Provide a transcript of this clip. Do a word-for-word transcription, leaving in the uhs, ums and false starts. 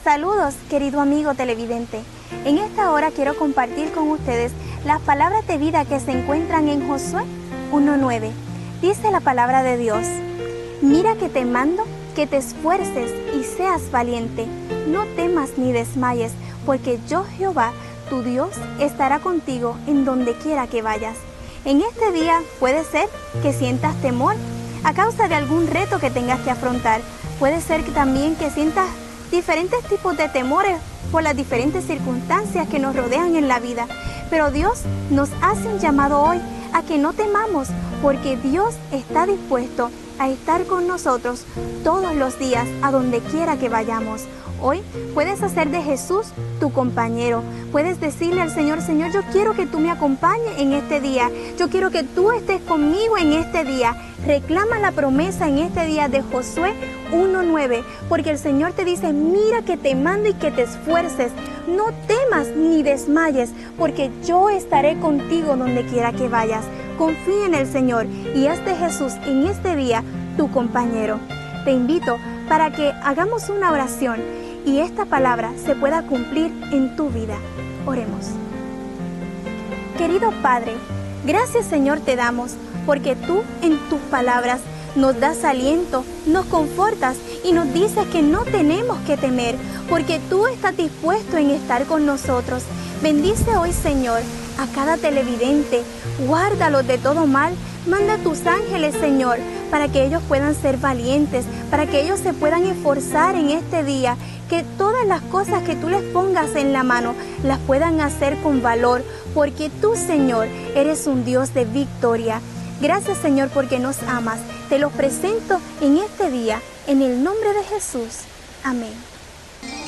Saludos, querido amigo televidente. En esta hora quiero compartir con ustedes las palabras de vida que se encuentran en Josué uno nueve. Dice la palabra de Dios: mira que te mando que te esfuerces y seas valiente. No temas ni desmayes, porque yo, Jehová, tu Dios, estará contigo en donde quiera que vayas. En este día puede ser que sientas temor a causa de algún reto que tengas que afrontar. Puede ser que también que sientas diferentes tipos de temores por las diferentes circunstancias que nos rodean en la vida. Pero Dios nos hace un llamado hoy a que no temamos, porque Dios está dispuesto a estar con nosotros todos los días, a donde quiera que vayamos. Hoy puedes hacer de Jesús tu compañero. Puedes decirle al Señor: Señor, yo quiero que tú me acompañes en este día. Yo quiero que tú estés conmigo en este día. Reclama la promesa en este día de Josué uno nueve, porque el Señor te dice: mira que te mando y que te esfuerces. No temas ni desmayes, porque yo estaré contigo donde quiera que vayas. Confía en el Señor y haz de Jesús en este día tu compañero. Te invito para que hagamos una oración y esta palabra se pueda cumplir en tu vida. Oremos. Querido Padre, gracias, Señor, te damos, porque tú en tus palabras nos das aliento, nos confortas y nos dices que no tenemos que temer, porque tú estás dispuesto en estar con nosotros. Bendice hoy, Señor, a cada televidente, guárdalos de todo mal. Manda tus ángeles, Señor, para que ellos puedan ser valientes, para que ellos se puedan esforzar en este día, que todas las cosas que tú les pongas en la mano las puedan hacer con valor, porque tú, Señor, eres un Dios de victoria. Gracias, Señor, porque nos amas. Te los presento en este día, en el nombre de Jesús. Amén.